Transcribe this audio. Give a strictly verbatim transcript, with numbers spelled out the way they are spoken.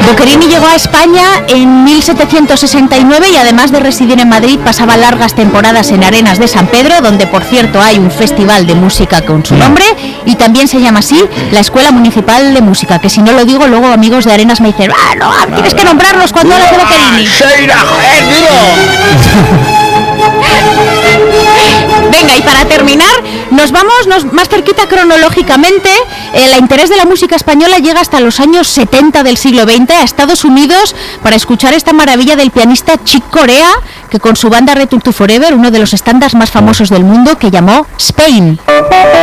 Boccherini llegó a España en mil setecientos sesenta y nueve y además de residir en Madrid pasaba largas temporadas en Arenas de San Pedro, donde por cierto hay un festival de música con su nombre y también se llama así la Escuela Municipal de Música, que si no lo digo luego amigos de Arenas me dicen, ah, no, tienes que nombrarlos cuando hablas de Boccherini. Venga, y para terminar, nos vamos nos, más cerquita cronológicamente. El interés de la música española llega hasta los años setenta del siglo veinte a Estados Unidos para escuchar esta maravilla del pianista Chick Corea, que con su banda Return to Forever, uno de los estándares más famosos del mundo, que llamó Spain.